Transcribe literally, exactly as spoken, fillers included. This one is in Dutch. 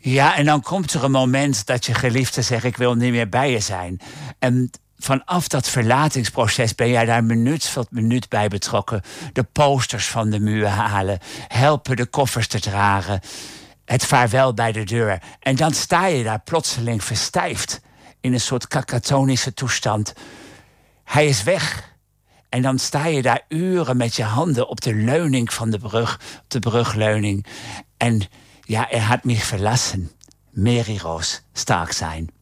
Ja, en dan komt er een moment dat je geliefde zegt, ik wil niet meer bij je zijn. En vanaf dat verlatingsproces ben jij daar minuut voor minuut bij betrokken. De posters van de muur halen, helpen de koffers te dragen, het vaarwel bij de deur. En dan sta je daar plotseling verstijfd in een soort kakatonische toestand. Hij is weg. En dan sta je daar uren met je handen op de leuning van de brug, op de brugleuning. En ja, er had mich verlassen. Mary Roos stark zijn.